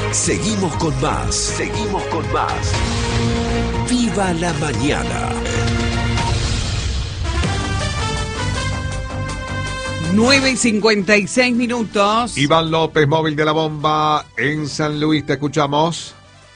Seguimos con más. Seguimos con más. ¡Viva la mañana! 9:56. Iván López, móvil de la bomba en San Luis, te escuchamos.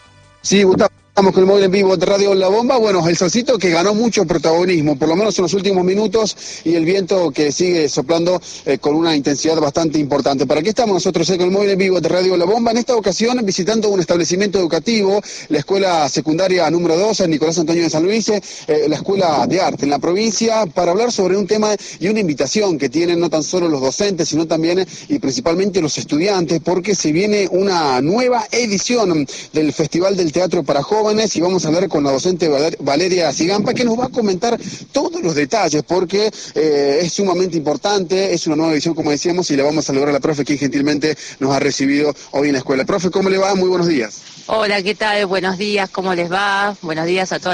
Sí, Gustavo, estamos con el móvil en vivo de Radio La Bomba. Bueno, el solcito que ganó mucho protagonismo, por lo menos en los últimos minutos, y el viento que sigue soplando con una intensidad bastante importante. ¿Para qué estamos nosotros con el móvil en vivo de Radio La Bomba? En esta ocasión visitando un establecimiento educativo, la escuela secundaria número 2, Nicolás Antonio de San Luis, la escuela de arte en la provincia, para hablar sobre un tema y una invitación que tienen no tan solo los docentes, sino también y principalmente los estudiantes, porque se viene una nueva edición del Festival del Teatro para Jóvenes, y vamos a hablar con la docente Valeria Sigampa, que nos va a comentar todos los detalles, porque es sumamente importante, es una nueva edición, como decíamos, y le vamos a saludar a la profe, que gentilmente nos ha recibido hoy en la escuela. Profe, ¿cómo le va? Muy buenos días. Hola, ¿qué tal? Buenos días, ¿cómo les va? Buenos días a toda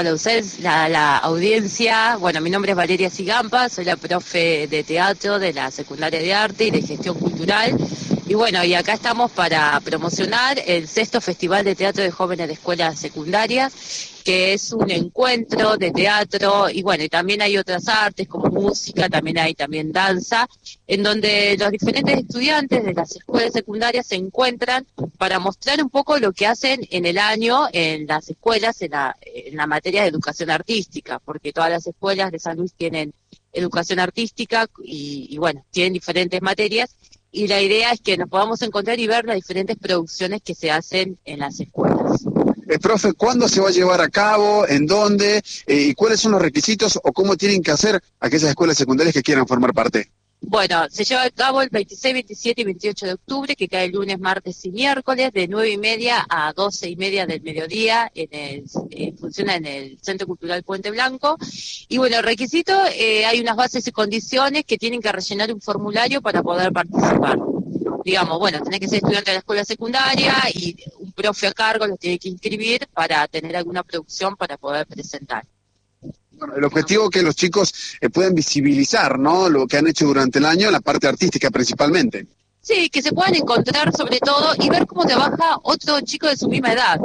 la audiencia. Bueno, mi nombre es Valeria Sigampa, soy la profe de teatro de la secundaria de arte y de gestión cultural. Y bueno, y acá estamos para promocionar el 6º Festival de Teatro de Jóvenes de Escuelas Secundarias, que es un encuentro de teatro, y bueno, y también hay otras artes como música, también hay danza, en donde los diferentes estudiantes de las escuelas secundarias se encuentran para mostrar un poco lo que hacen en el año en las escuelas, en la materia de educación artística, porque todas las escuelas de San Luis tienen educación artística y bueno, tienen diferentes materias, y la idea es que nos podamos encontrar y ver las diferentes producciones que se hacen en las escuelas. Profe, ¿cuándo se va a llevar a cabo? ¿En dónde? ¿Y cuáles son los requisitos o cómo tienen que hacer aquellas escuelas secundarias que quieran formar parte? Bueno, se lleva a cabo el 26, 27 y 28 de octubre, que cae lunes, martes y miércoles, de 9:30 a 12:30 del mediodía, funciona en el Centro Cultural Puente Blanco. Y bueno, el requisito, hay unas bases y condiciones que tienen que rellenar un formulario para poder participar. Digamos, bueno, tenés que ser estudiante de la escuela secundaria y un profe a cargo los tiene que inscribir para tener alguna producción para poder presentar. Bueno, el objetivo es que los chicos puedan visibilizar, ¿no?, lo que han hecho durante el año en la parte artística principalmente. Sí, que se puedan encontrar sobre todo y ver cómo trabaja otro chico de su misma edad,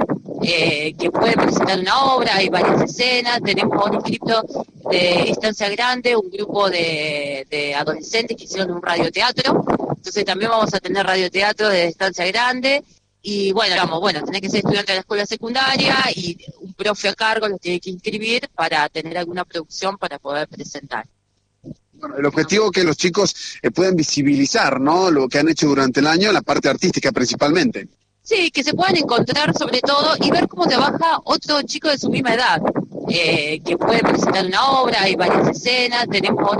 que puede presentar una obra, hay varias escenas, tenemos un inscripto de Estancia Grande, un grupo de adolescentes que hicieron un radioteatro, entonces también vamos a tener radioteatro de Estancia Grande. Y bueno, tenés que ser estudiante de la escuela secundaria y un profe a cargo los tiene que inscribir para tener alguna producción para poder presentar. Bueno, el objetivo es que los chicos puedan visibilizar, ¿no?, lo que han hecho durante el año en la parte artística principalmente. Sí, que se puedan encontrar sobre todo y ver cómo trabaja otro chico de su misma edad, que puede presentar una obra, hay varias escenas, tenemos